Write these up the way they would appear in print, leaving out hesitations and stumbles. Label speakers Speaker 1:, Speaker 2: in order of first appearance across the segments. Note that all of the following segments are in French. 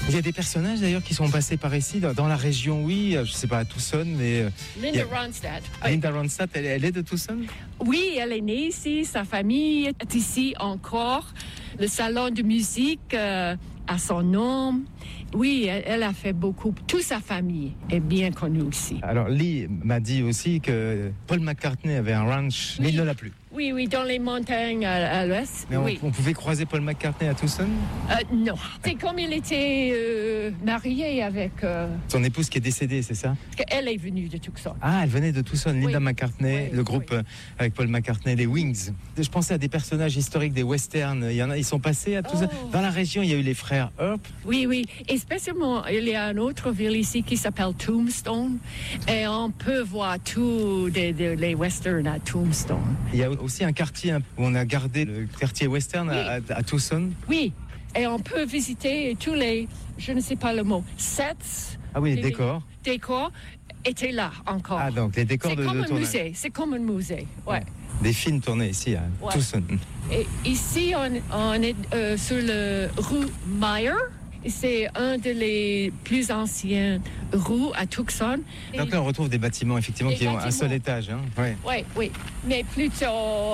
Speaker 1: Il y a des personnages d'ailleurs qui sont passés par ici, dans la région, oui, je ne sais pas, à Tucson, mais...
Speaker 2: Linda Ronstadt.
Speaker 1: Linda Ronstadt, elle est de Tucson?
Speaker 2: Oui, elle est née ici, sa famille est ici encore. Le salon de musique a son nom. Oui, elle a fait beaucoup. Toute sa famille est bien connue ici.
Speaker 1: Alors, Lee m'a dit aussi que Paul McCartney avait un ranch, mais il ne l'a plus.
Speaker 2: Oui, dans les montagnes à l'ouest.
Speaker 1: Mais on pouvait croiser Paul McCartney à Tucson?
Speaker 2: Non. C'est comme il était marié avec...
Speaker 1: Son épouse qui est décédée, c'est ça?
Speaker 2: Elle est venue de Tucson.
Speaker 1: Ah, elle venait de Tucson, Linda McCartney, le groupe avec Paul McCartney, les Wings. Je pensais à des personnages historiques des westerns. Ils sont passés à Tucson. Dans la région, il y a eu les frères Earp.
Speaker 2: Oui. Et spécialement, il y a une autre ville ici qui s'appelle Tombstone. Et on peut voir tous les westerns à Tombstone.
Speaker 1: Il y a aussi un quartier où on a gardé le quartier western à Tucson.
Speaker 2: Oui, et on peut visiter tous les, je ne sais pas le mot, sets.
Speaker 1: Ah oui, les décors.
Speaker 2: Décors étaient là encore.
Speaker 1: Ah, donc les décors de tournage.
Speaker 2: C'est comme un musée, ouais.
Speaker 1: Des films tournés ici à Tucson.
Speaker 2: Et ici, on est sur le rue Meyer. C'est un des plus anciens rues à Tucson.
Speaker 1: Donc là, on retrouve des bâtiments, effectivement, qui ont un seul étage. Hein.
Speaker 2: Oui. Mais plutôt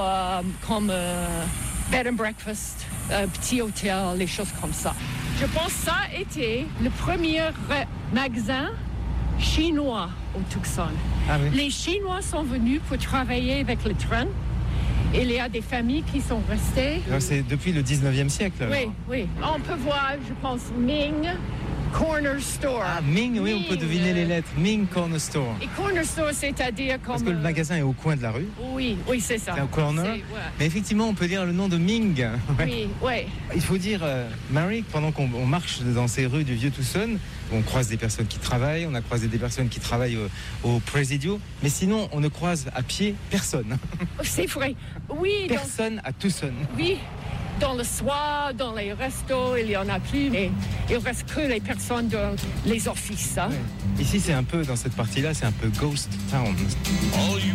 Speaker 2: comme bed and breakfast, petit hôtel, les choses comme ça. Je pense que ça a été le premier magasin chinois au Tucson.
Speaker 1: Ah, oui.
Speaker 2: Les Chinois sont venus pour travailler avec le train. Il y a des familles qui sont restées.
Speaker 1: Alors, c'est depuis le 19e siècle. Alors.
Speaker 2: Oui. On peut voir, je pense, Ming Corner Store.
Speaker 1: Ah, Ming, oui, on peut deviner les lettres. Ming Corner Store.
Speaker 2: Et Corner Store, c'est-à-dire comme...
Speaker 1: Parce que le magasin est au coin de la rue.
Speaker 2: Oui, c'est ça.
Speaker 1: C'est un corner. Mais effectivement, on peut dire le nom de Ming.
Speaker 2: Oui.
Speaker 1: Il faut dire, Mary, pendant qu'on marche dans ces rues du Vieux-Tucson, on croise des personnes qui travaillent, on a croisé des personnes qui travaillent au Presidio, mais sinon, on ne croise à pied personne.
Speaker 2: C'est vrai, oui.
Speaker 1: Personne à Tucson.
Speaker 2: Oui, dans le soir, dans les restos, il n'y en a plus, mais il ne reste que les personnes dans les offices. Hein.
Speaker 1: Ouais. Ici, c'est un peu, dans cette partie-là, c'est un peu ghost town.